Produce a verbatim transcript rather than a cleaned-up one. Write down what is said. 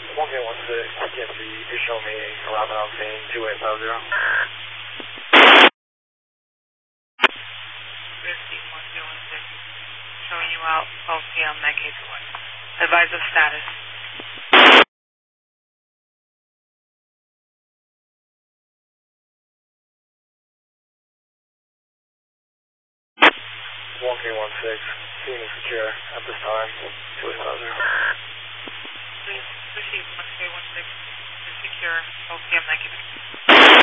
one K one six, T M C, you show me arriving on scene, two eight five zero. fifteen, one K one six, showing you out, O C M nine K two one. Advise of status. one K one six, scene is secure at this time, two eight